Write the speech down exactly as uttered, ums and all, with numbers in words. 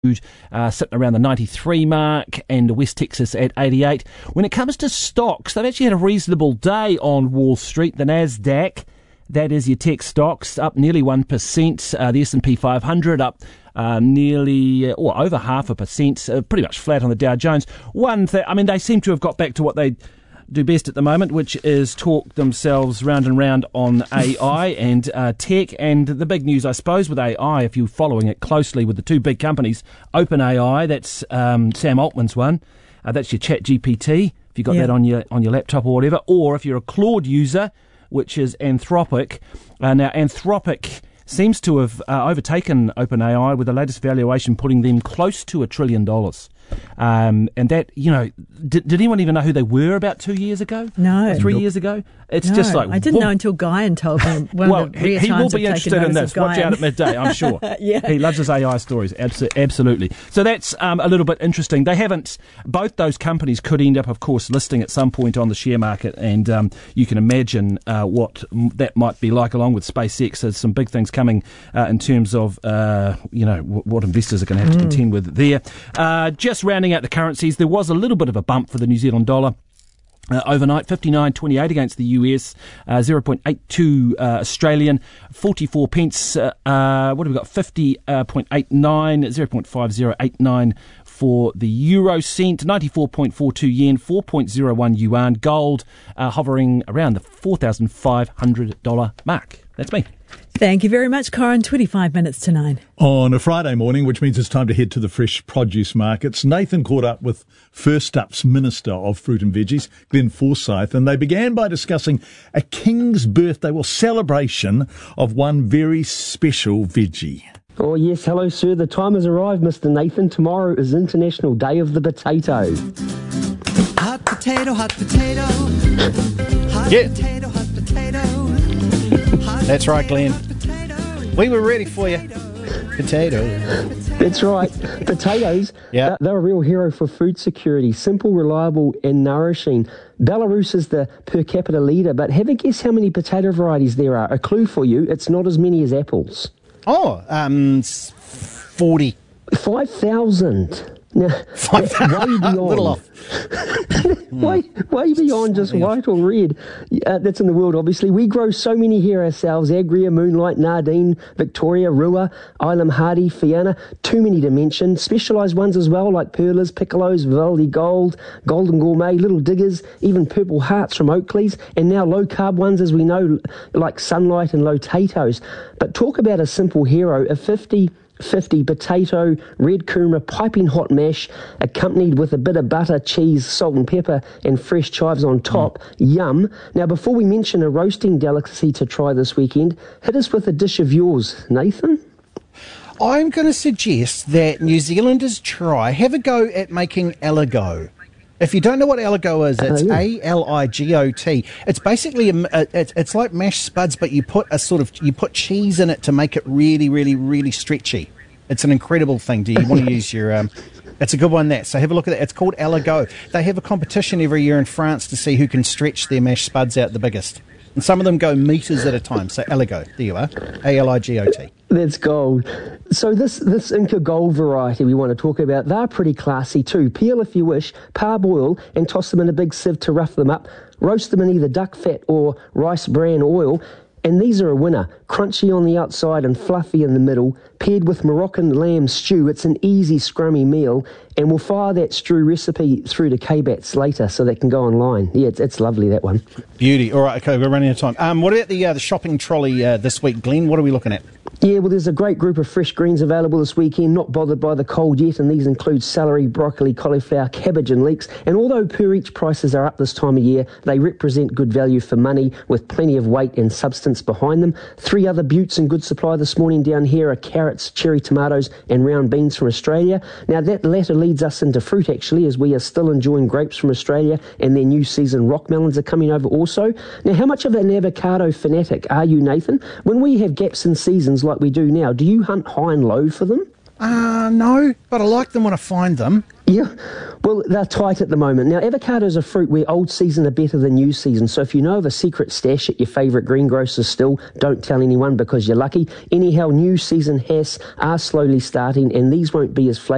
Uh, sitting around the ninety-three mark, and West Texas at eighty-eight. When it comes to stocks, they've actually had a reasonable day on Wall Street. The Nasdaq, that is your tech stocks, up nearly one percent. Uh, the S and P five hundred up uh, nearly, or over half a percent, uh, pretty much flat on the Dow Jones. One thing, I mean, they seem to have got back to what they do best at the moment, which is talk themselves round and round on A I and uh, tech. And the big news, I suppose, with A I, if you're following it closely with the two big companies, OpenAI, that's um, Sam Altman's one, uh, that's your Chat G P T, if you've got yeah. that on your on your laptop or whatever, or if you're a Claude user, which is Anthropic. Uh, now, Anthropic seems to have uh, overtaken OpenAI with the latest valuation putting them close to a trillion dollars. Um, and that, you know, did, did anyone even know who they were about two years ago? No. Or three years ago? It's no, just like... I didn't whoop. know until Guyan told me. One well, of the he, he will be interested in this. Watch out at midday, I'm sure. yeah. He loves his A I stories, Abso- absolutely. So that's um, a little bit interesting. They haven't... Both those companies could end up, of course, listing at some point on the share market, and um, you can imagine uh, what that might be like, along with SpaceX. There's some big things coming uh, in terms of, uh, you know, w- what investors are going to have mm. to contend with there. Uh, just rounding out the currencies, there was a little bit of a bump for the New Zealand dollar. Uh, overnight, fifty-nine twenty-eight against the U S, uh, zero point eight two uh, Australian, forty-four pence, uh, uh, what have we got, fifty point eight nine, zero point five zero eight nine for the euro cent, ninety-four point four two yen, four point zero one yuan, gold uh, hovering around the four thousand five hundred dollars mark. That's me. Thank you very much, Corin. twenty-five minutes to nine. On a Friday morning, which means it's time to head to the fresh produce markets, Nathan caught up with First Up's Minister of Fruit and Veggies, Glenn Forsyth, and they began by discussing a King's birthday, well, celebration of one very special veggie. Oh yes, hello sir, the time has arrived, Mister Nathan. Tomorrow is International Day of the Potato. Hot potato, hot potato, hot Yeah. potato, hot potato. Hot That's right, potato, Glenn. hot potato. We were ready for you. Potato. That's right, potatoes, Yeah. they're, they're a real hero for food security. Simple, reliable and nourishing. Belarus is the per capita leader, but have a guess how many potato varieties there are. A clue for you, it's not as many as apples. Oh, um, s- forty. five thousand. Now, Five that's way thousand. beyond. A little off. way, way beyond just white or red. Uh, that's in the world, obviously. We grow so many here ourselves. Agria, Moonlight, Nardine, Victoria, Rua, Ilam Hardy, Fiona. Too many to mention. Specialised ones as well, like Perlas, Piccolos, Vivaldi Gold, Golden Gourmet, Little Diggers, even Purple Hearts from Oakley's, and now low-carb ones, as we know, like Sunlight and Lotatoes. But talk about a simple hero, a fifty fifty potato, red kumara, piping hot mash, accompanied with a bit of butter, cheese, salt and pepper, and fresh chives on top. Mm. Yum. Now, before we mention a roasting delicacy to try this weekend, hit us with a dish of yours, Nathan. I'm going to suggest that New Zealanders try, have a go at making aligot. If you don't know what aligot is, it's Oh, yeah. A L I G O T. It's basically a, a, it's, it's like mashed spuds, but you put a sort of you put cheese in it to make it really, really, really stretchy. It's an incredible thing. Do you want to use your? Um, it's a good one. That so have a look at it. It's called aligot. They have a competition every year in France to see who can stretch their mashed spuds out the biggest. And some of them go metres at a time. So aligot. There you are. A L I G O T. That's gold. So this, this Inca Gold variety we want to talk about, they're pretty classy too. Peel if you wish, parboil and toss them in a big sieve to rough them up. Roast them in either duck fat or rice bran oil. And these are a winner. Crunchy on the outside and fluffy in the middle, paired with Moroccan lamb stew. It's an easy, scrummy meal. And we'll fire that stew recipe through to K BATS later so that can go online. Yeah, it's, it's lovely, that one. Beauty. All right, okay, we're running out of time. Um, what about the uh, the shopping trolley uh, this week, Glenn? What are we looking at? Yeah, well, there's a great group of fresh greens available this weekend, not bothered by the cold yet, and these include celery, broccoli, cauliflower, cabbage and leeks. And although per each prices are up this time of year, they represent good value for money with plenty of weight and substance behind them. Three other buttes in good supply this morning down here are carrots, cherry tomatoes and round beans from Australia. Now, that latter leads us into fruit, actually, as we are still enjoying grapes from Australia, and their new season rock melons are coming over also. Now, how much of an avocado fanatic are you, Nathan? When we have gaps in seasons like we do now, do you hunt high and low for them? Uh, no, but I like them when I find them. Yeah, well, they're tight at the moment. Now, avocados are fruit where old season are better than new season. So if you know of a secret stash at your favourite greengrocer still, don't tell anyone because you're lucky. Anyhow, new season has are slowly starting, and these won't be as flaky